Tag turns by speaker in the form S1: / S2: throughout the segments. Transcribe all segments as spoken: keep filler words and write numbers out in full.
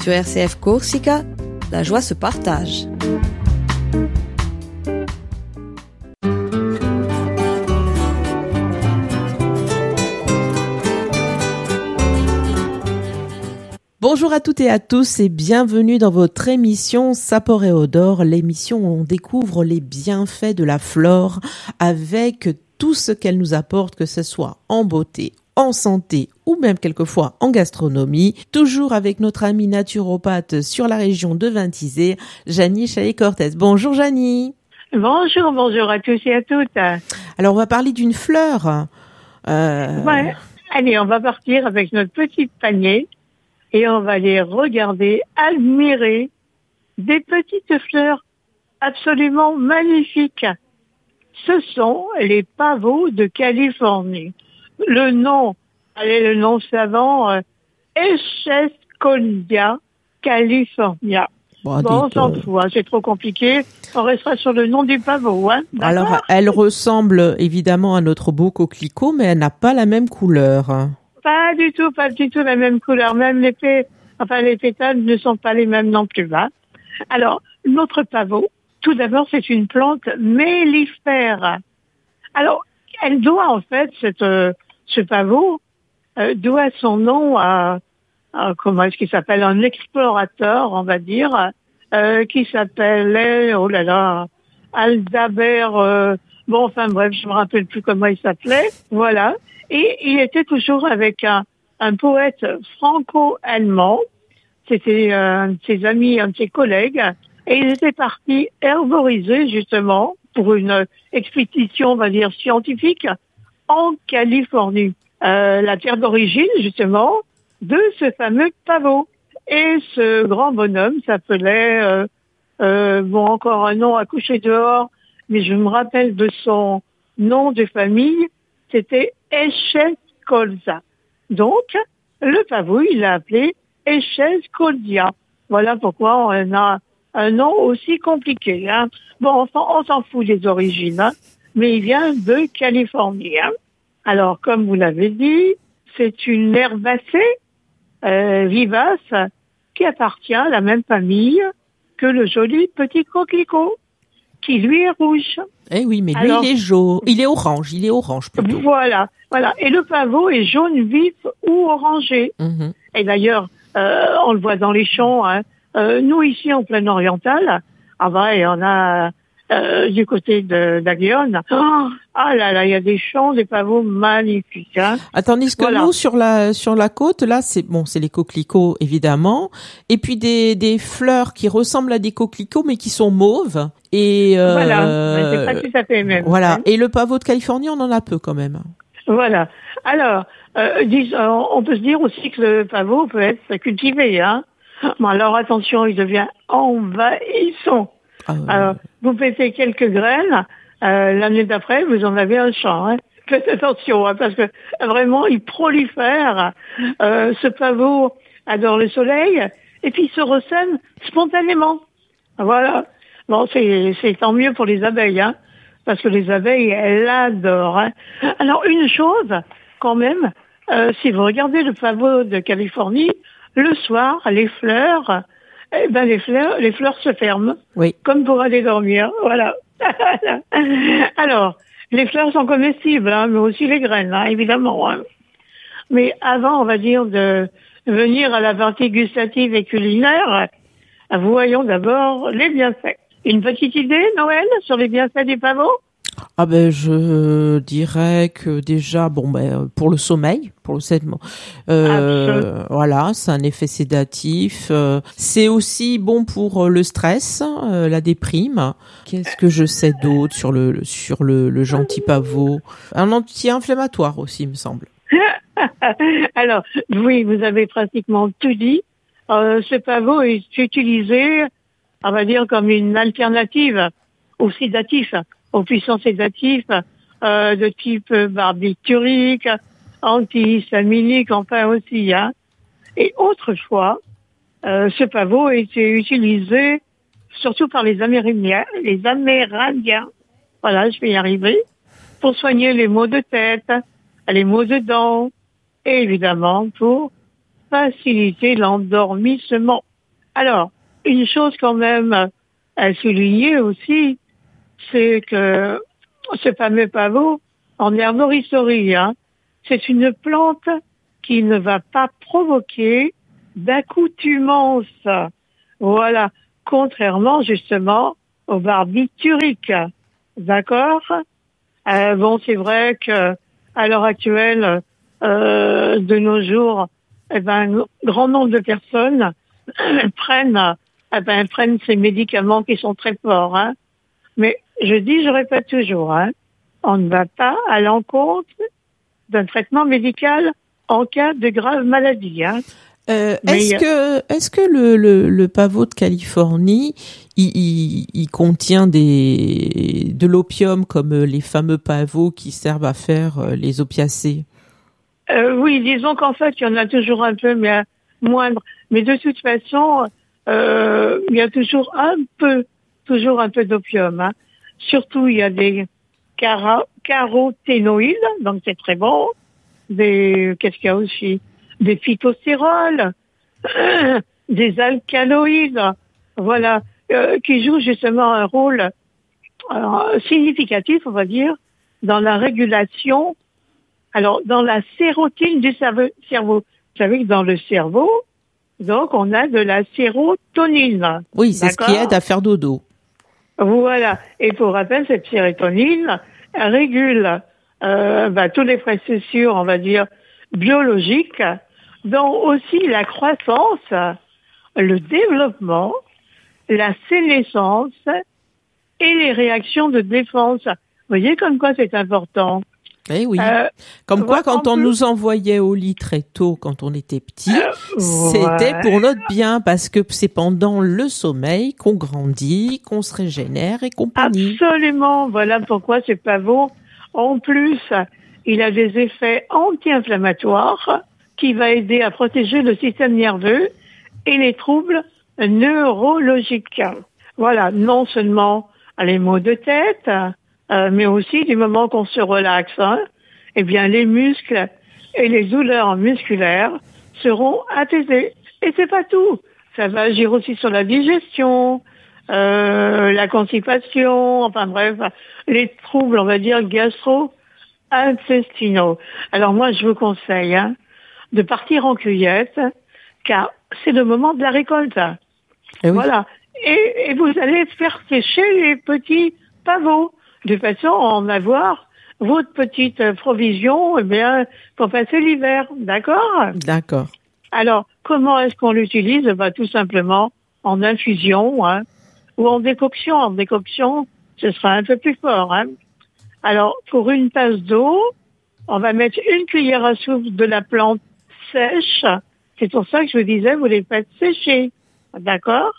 S1: Sur R C F Corsica, la joie se partage.
S2: Bonjour à toutes et à tous et bienvenue dans votre émission Sapor et Odor, l'émission où on découvre les bienfaits de la flore avec tout ce qu'elle nous apporte, que ce soit en beauté, en santé ou même quelquefois en gastronomie, toujours avec notre amie naturopathe sur la région de Vintisé, Janie Chaillet-Cortez. Bonjour Janie.
S3: Bonjour, bonjour à tous et à toutes.
S2: Alors on va parler d'une fleur. Euh...
S3: Ouais. Allez, on va partir avec notre petit panier et on va aller regarder, admirer des petites fleurs absolument magnifiques. Ce sont les pavots de Californie. Le nom, allez, le nom savant, euh, Eschscholzia california.
S2: Bon,
S3: bon on s'en fout, hein, c'est trop compliqué. On restera sur le nom du pavot. Hein,
S2: alors, elle ressemble évidemment à notre beau coquelicot, mais elle n'a pas la même couleur.
S3: Pas du tout, pas du tout la même couleur. Même les pé... enfin, les pétales ne sont pas les mêmes non plus. Hein. Alors, notre pavot, tout d'abord, c'est une plante mellifère. Alors, elle doit en fait, cette, euh, ce pavot, euh, doit son nom à, à comment est-ce qu'il s'appelle, un explorateur, on va dire, euh, qui s'appelait, oh là là, Aldabert, euh, bon, enfin bref, je me rappelle plus comment il s'appelait, voilà. Et il était toujours avec un, un poète franco-allemand, c'était euh, un de ses amis, un de ses collègues, et ils étaient partis herboriser justement pour une expédition, on va dire, scientifique en Californie. Euh, la terre d'origine, justement, de ce fameux pavot. Et ce grand bonhomme s'appelait, euh, euh, bon, encore un nom à coucher dehors, mais je me rappelle de son nom de famille, c'était Eschscholzia. Donc, le pavot, il l'a appelé Eschscholzia. Voilà pourquoi on a un nom aussi compliqué. Hein. Bon, on, on s'en fout des origines, hein, mais il vient de Californie. Hein. Alors, comme vous l'avez dit, c'est une herbacée euh, vivace qui appartient à la même famille que le joli petit coquelicot, qui lui est rouge.
S2: Eh oui, mais
S3: Alors,
S2: lui, il est jaune. Il est orange, il est orange plutôt.
S3: Voilà, voilà. Et le pavot est jaune vif ou orangé. Mm-hmm. Et d'ailleurs, euh, on le voit dans les champs, hein. Euh, nous, ici, en plaine orientale, ah ouais, on a euh, du côté de d'Aguillon, oh, ah là là, il y a des champs, des pavots magnifiques. Hein.
S2: Ah, tandis que voilà. Nous, sur la sur la côte, là, c'est bon, c'est les coquelicots, évidemment, et puis des des fleurs qui ressemblent à des coquelicots, mais qui sont mauves. Et euh,
S3: voilà, c'est pas tout à fait même.
S2: Voilà.
S3: Hein.
S2: Et le pavot de Californie, on en a peu quand même.
S3: Voilà. Alors, euh, dis, on peut se dire aussi que le pavot peut être cultivé, hein. Bon, alors attention, il devient envahissant. Ah ouais. Alors, vous mettez quelques graines, euh, l'année d'après, vous en avez un champ. Hein. Faites attention, hein, parce que vraiment, il prolifère. Euh, ce pavot adore le soleil, et puis il se ressème spontanément. Voilà. Bon, c'est, c'est tant mieux pour les abeilles, hein, parce que les abeilles, elles l'adorent. Hein. Alors, une chose, quand même, euh, si vous regardez le pavot de Californie, le soir, les fleurs, eh ben les fleurs, les fleurs se ferment,
S2: oui.
S3: Comme pour aller dormir. Voilà. Alors, les fleurs sont comestibles, hein, mais aussi les graines, hein, évidemment. Hein. Mais avant, on va dire, de venir à la partie gustative et culinaire, voyons d'abord les bienfaits. Une petite idée, Noël, sur les bienfaits du pavot ?
S2: Ah ben je dirais que déjà bon ben pour le sommeil, pour le sommeil, euh, voilà, c'est un effet sédatif. Euh, c'est aussi bon pour le stress, euh, la déprime. Qu'est-ce que je sais d'autre sur le sur le, le gentil pavot ? Un anti-inflammatoire aussi, il me semble.
S3: Alors oui, vous avez pratiquement tout dit. Euh, ce pavot est utilisé, on va dire, comme une alternative au sédatif. Aux puissants sédatifs euh, de type barbiturique, antihistaminique, enfin aussi. Hein. Et autrefois, euh, ce pavot était utilisé surtout par les Amérindiens, les Amérindiens, voilà, je vais y arriver, pour soigner les maux de tête, les maux de dents, et évidemment pour faciliter l'endormissement. Alors, une chose quand même à souligner aussi, c'est que ce fameux pavot, en herboristerie, hein, c'est une plante qui ne va pas provoquer d'accoutumance. Voilà. Contrairement, justement, au barbiturique. D'accord? euh, Bon, c'est vrai que à l'heure actuelle, euh, de nos jours, eh ben, un grand nombre de personnes prennent, eh ben, prennent ces médicaments qui sont très forts, hein. Mais je dis, je répète toujours, hein, on ne va pas à l'encontre d'un traitement médical en cas de grave maladie, hein.
S2: Euh,
S3: Mais,
S2: est-ce que, est-ce que le, le, le pavot de Californie, il, il, il contient des, de l'opium comme les fameux pavots qui servent à faire les opiacés?
S3: Euh, oui, disons qu'en fait, il y en a toujours un peu, mais moindre. Mais de toute façon, euh, il y a toujours un peu, toujours un peu d'opium, hein. Surtout, il y a des cara- caroténoïdes, donc c'est très bon. Des, qu'est-ce qu'il y a aussi? Des phytostérols, des alcaloïdes, voilà, euh, qui jouent justement un rôle euh, significatif, on va dire, dans la régulation, alors dans la sérotine du cerveau. cerveau. Vous savez que dans le cerveau, donc on a de la sérotonine.
S2: Oui, c'est ce qui aide à faire dodo.
S3: Voilà. Et pour rappel, cette sérotonine elle régule euh, bah, tous les processus, on va dire, biologiques, dont aussi la croissance, le développement, la sénescence et les réactions de défense. Vous voyez comme quoi c'est important.
S2: Eh oui.
S3: Euh,
S2: Comme quoi, quand on
S3: plus,
S2: nous envoyait au lit très tôt, quand on était petit,
S3: euh,
S2: c'était
S3: ouais.
S2: pour notre bien, parce que c'est pendant le sommeil qu'on grandit, qu'on se régénère et compagnie.
S3: Absolument. Voilà pourquoi ce pavot, en plus, il a des effets anti-inflammatoires qui va aider à protéger le système nerveux et les troubles neurologiques. Voilà, non seulement les maux de tête, euh, mais aussi du moment qu'on se relaxe, hein, eh bien les muscles et les douleurs musculaires seront apaisés. Et c'est pas tout. Ça va agir aussi sur la digestion, euh, la constipation, enfin bref, les troubles, on va dire, gastro-intestinaux. Alors moi, je vous conseille hein, de partir en cueillette, car c'est le moment de la récolte.
S2: Eh oui.
S3: Voilà. Et, et vous allez faire sécher les petits pavots, de façon à en avoir votre petite provision, eh bien, pour passer l'hiver. D'accord?
S2: D'accord.
S3: Alors, comment est-ce qu'on l'utilise? Bah, tout simplement en infusion, hein, ou en décoction. En décoction, ce sera un peu plus fort, hein. Alors, pour une tasse d'eau, on va mettre une cuillère à soupe de la plante sèche. C'est pour ça que je vous disais, vous les faites sécher. D'accord?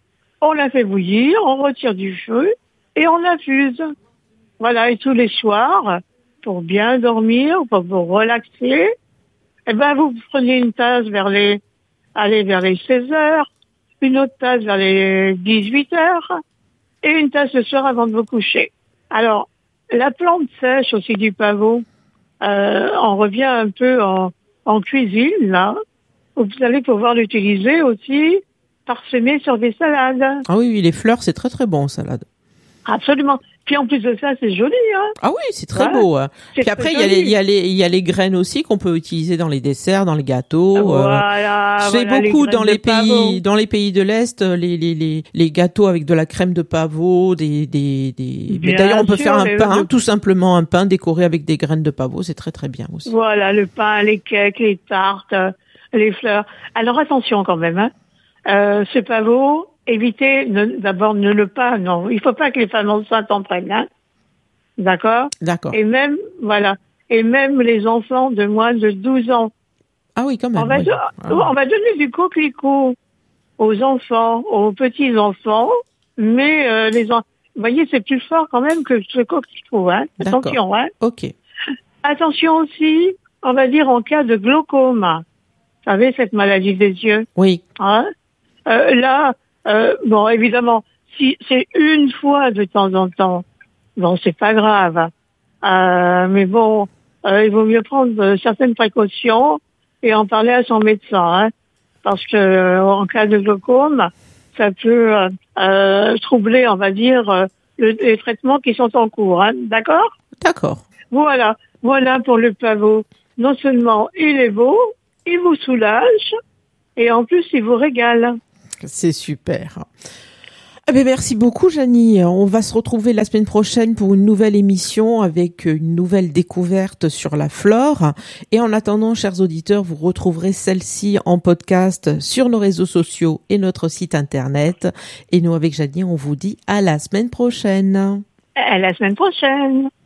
S3: On la fait bouillir, on retire du feu et on infuse. Voilà, et tous les soirs, pour bien dormir, pour vous relaxer, eh ben, vous prenez une tasse vers les, allez, vers les seize heures, une autre tasse vers les dix-huit heures, et une tasse le soir avant de vous coucher. Alors, la plante sèche aussi du pavot, euh, on revient un peu en, en cuisine, là. Vous allez pouvoir l'utiliser aussi parsemé sur des salades.
S2: Ah oui, oui, les fleurs, c'est très très bon en salade.
S3: Absolument. Puis en plus de ça, c'est joli, hein.
S2: Ah oui, c'est très
S3: Ouais,
S2: beau. Hein.
S3: c'est
S2: Puis après,
S3: très
S2: il y a les,
S3: joli.
S2: il y a les, il y a les graines aussi qu'on peut utiliser dans les desserts, dans les gâteaux.
S3: Voilà,
S2: euh, c'est
S3: voilà, les
S2: beaucoup
S3: graines
S2: dans
S3: de
S2: les pays,
S3: pavot.
S2: dans les pays de l'Est, les, les, les, les gâteaux avec de la crème de pavot, des, des, des. Mais
S3: Bien
S2: d'ailleurs, on peut
S3: sûr,
S2: faire un
S3: les-
S2: pain,
S3: le-
S2: tout simplement un pain décoré avec des graines de pavot, c'est très très bien aussi.
S3: Voilà, le pain, les cakes, les tartes, euh, les fleurs. Alors attention quand même, hein. Euh, ce pavot, évitez ne- d'abord ne le pas, non. Il faut pas que les femmes enceintes en prennent, hein. D'accord?
S2: D'accord.
S3: Et même, voilà. Et même les enfants de moins de douze ans.
S2: Ah oui, quand même.
S3: On va,
S2: oui.
S3: do-
S2: Ah.
S3: on va donner du coquelicot aux enfants, aux petits-enfants, mais euh, les en... Vous voyez, c'est plus fort quand même que ce coquelicot, hein.
S2: D'accord.
S3: Attention, hein.
S2: Ok.
S3: Attention aussi, on va dire en cas de glaucome. Vous savez, cette maladie des yeux.
S2: Oui.
S3: Hein? Euh, là, euh, bon, évidemment, si c'est une fois de temps en temps, bon, c'est pas grave. Euh, mais bon, euh, il vaut mieux prendre euh, certaines précautions et en parler à son médecin, hein, parce que euh, en cas de glaucome, ça peut euh, euh, troubler, on va dire, euh, le, les traitements qui sont en cours. Hein, d'accord ?
S2: D'accord.
S3: Voilà, voilà pour le pavot. Non seulement il est beau, il vous soulage, et en plus il vous régale.
S2: C'est super. Eh bien, merci beaucoup, Janie. On va se retrouver la semaine prochaine pour une nouvelle émission avec une nouvelle découverte sur la flore. Et en attendant, chers auditeurs, vous retrouverez celle-ci en podcast sur nos réseaux sociaux et notre site internet. Et nous, avec Janie, on vous dit à la semaine prochaine.
S3: À la semaine prochaine.